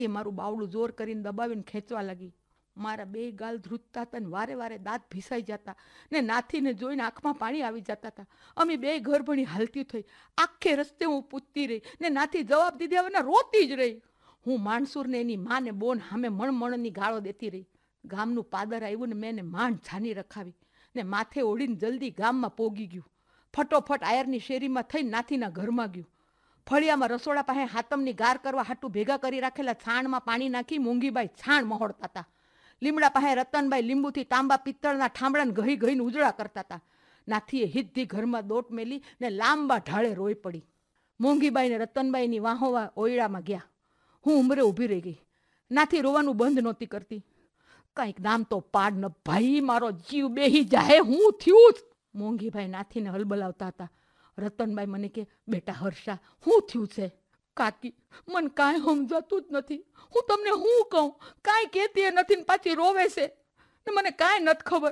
એ મારું બાવડું જોર કરીને દબાવીને ખેંચવા લાગી. મારા બે ગાલ ધ્રુજતા હતા ને વારે વારે દાંત ભીસાઈ જતા ને નાથીને જોઈને આંખમાં પાણી આવી જતા હતા. અમે બે ઘર ભણી હાલતી થઈ. આખે રસ્તે હું પૂછતી રહી ને નાથી જવાબ દીધા વગર રોતી જ રહી. હું માણસુરને એની માને બોન સામે મણમણની ગાળો દેતી રહી. ગામનું પાદર આવ્યું ને મેં એને માંડ છાની રખાવી ને માથે ઓળીને જલ્દી ગામમાં પોગી ગયું. ફટોફટ આયરની શેરીમાં થઈને નાથીના ઘરમાં ગયું. ફળિયામાં રસોડા પાસે હાતમની ગાર કરવા હાટું ભેગા કરી રાખેલા છાણમાં પાણી નાખી મૂંગીબાઈ છાણ મહોડતા હતા. લીમડા પાસે રતનબાઈ લીંબુથી તાંબા પિત્તળના ઠામડાને ઘહી ઘહીને ઉજળા કરતા હતા. નાથીએ હિદ્ધી ઘરમાં દોટ મેલી ને લાંબા ઢાળે રોઈ પડી. મૂંગીબાઈ ને રતનબાઈની વાહોવા ઓયડામાં ગયા. હું ઉંમરે ઊભી રહી ગઈ. નાથી રોવાનું બંધ નહોતી કરતી. કંઈક નામ તો પાડ ન ભાઈ, મારો જીવ બેહી જાય, હું થયું જ. મોંઘીભાઈ નાથીને હલબલાવતા હતા. રતનબાઈ મને કે, બેટા હર્ષા, હું થયું છે? કાકી, મને કાંઈ સમજાતું જ નથી. હું તમને હું કહું? કાંઈ કહેતી નથી ને પાછી રોવે છે ને મને કાંઈ નથી ખબર.